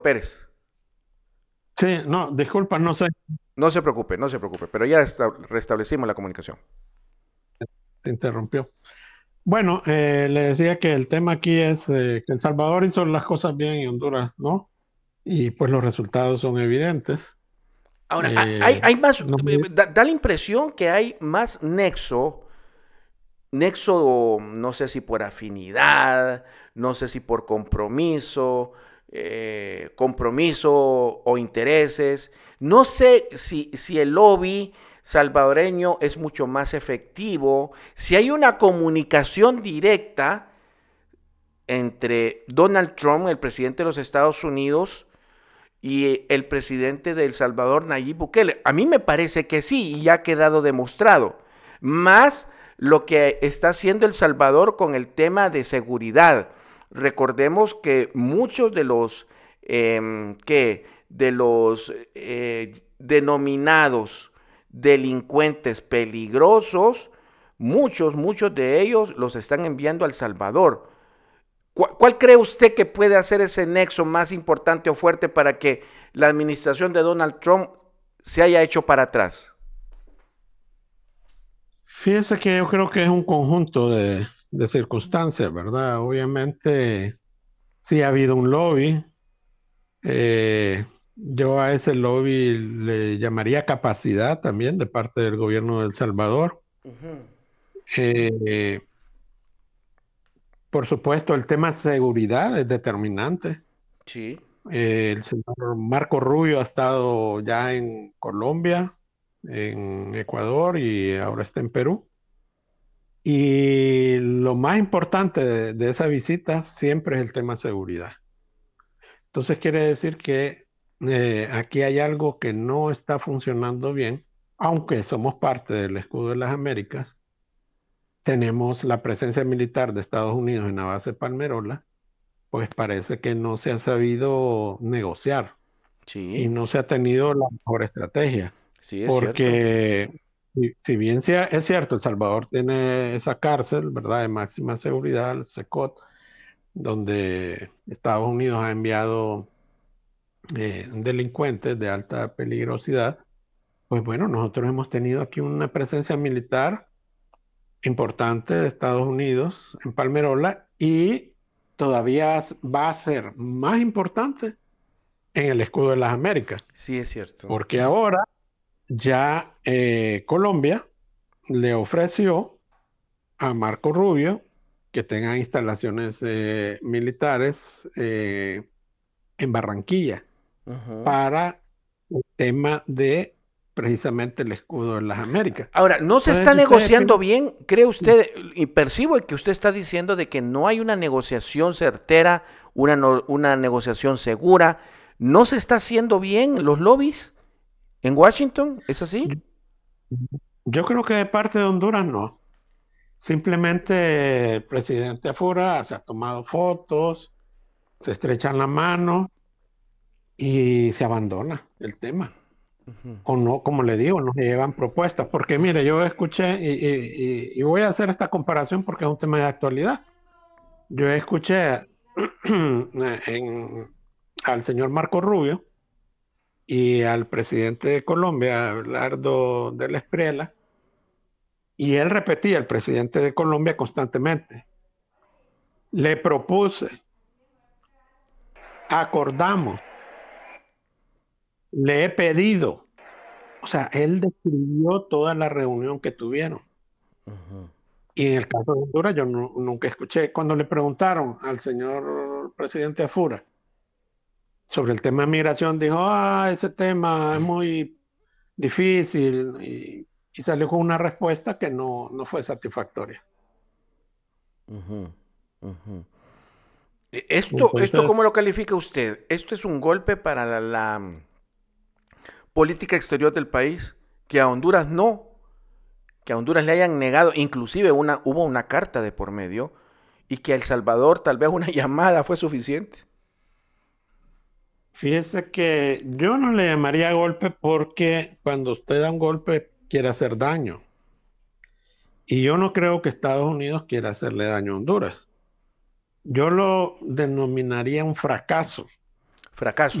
Pérez. Sí, no, disculpa, no sé, No se preocupe, no se preocupe, pero ya restablecimos la comunicación. se interrumpió. Bueno, le decía que el tema aquí es que El Salvador hizo las cosas bien y Honduras no, y pues los resultados son evidentes. Ahora, Eh, hay más, no me- da la impresión que hay más nexo, no sé si por afinidad, no sé si por compromiso o intereses. No sé si el lobby salvadoreño es mucho más efectivo, si hay una comunicación directa entre Donald Trump, el presidente de los Estados Unidos, y el presidente de El Salvador, Nayib Bukele. A mí me parece que sí, y ya ha quedado demostrado. Más lo que está haciendo El Salvador con el tema de seguridad. Recordemos que muchos de los denominados delincuentes peligrosos, muchos de ellos los están enviando a El Salvador. ¿Cuál cree usted que puede hacer ese nexo más importante o fuerte para que la administración de Donald Trump se haya hecho para atrás? Fíjese que yo creo que es un conjunto de circunstancias, ¿verdad? Obviamente sí ha habido un lobby. Yo a ese lobby le llamaría capacidad también de parte del gobierno de El Salvador. Ujú. Eh, por supuesto, el tema seguridad es determinante. Sí. El señor Marco Rubio ha estado ya en Colombia, en Ecuador y ahora está en Perú. Y lo más importante de esa visita siempre es el tema seguridad. Entonces quiere decir que aquí hay algo que no está funcionando bien, aunque somos parte del escudo de las Américas. Tenemos la presencia militar de Estados Unidos en la base Palmerola, pues parece que no se ha sabido negociar y Sí, no se ha tenido la mejor estrategia, sí, es cierto. porque si bien es cierto, El Salvador tiene esa cárcel, ¿verdad?, de máxima seguridad, el SECOT, donde Estados Unidos ha enviado delincuentes de alta peligrosidad, pues bueno, nosotros hemos tenido aquí una presencia militar importante de Estados Unidos en Palmerola y todavía va a ser más importante en el escudo de las Américas, Sí, es cierto. porque ahora ya Colombia le ofreció a Marco Rubio que tenga instalaciones militares en Barranquilla Ujú. para el tema de precisamente el escudo de las Américas. Ahora, ¿no se Entonces, está si ustedes negociando piensan, bien? ¿Cree usted, y percibo que usted está diciendo de que no hay una negociación certera, una negociación segura? ¿No se está haciendo bien los lobbies en Washington? ¿Es así? yo creo que de parte de Honduras no. Simplemente el presidente Afura se ha tomado fotos, se estrechan la mano y se abandona el tema. O no, como le digo, no se llevan propuestas. Porque mire, yo escuché, y voy a hacer esta comparación porque es un tema de actualidad. Yo escuché en- al señor Marco Rubio y al presidente de Colombia, Abelardo de la Espriella, y él repetía, el presidente de Colombia constantemente, le propuse, acordamos, le he pedido. O sea, él describió toda la reunión que tuvieron. Y en el caso de Honduras, yo nunca escuché. Cuando le preguntaron al señor presidente Afura sobre el tema de migración, dijo, ese tema es muy difícil y salió con una respuesta que no fue satisfactoria. Ujú, ujú. ¿Esto cómo Entonces, lo califica usted? ¿Esto es un golpe para la política exterior del país? Que a Honduras no, que a Honduras le hayan negado, inclusive hubo una carta de por medio, y que a El Salvador tal vez una llamada fue suficiente. fíjese que yo no le llamaría golpe porque cuando usted da un golpe quiere hacer daño. Y yo no creo que Estados Unidos quiera hacerle daño a Honduras. Yo lo denominaría un fracaso. fracaso.